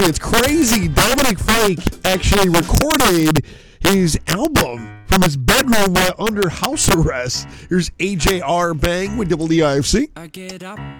It's crazy. Dominic Fike actually recorded his album from his bedroom while under house arrest. Here's AJR Bang with WEIFC. I get up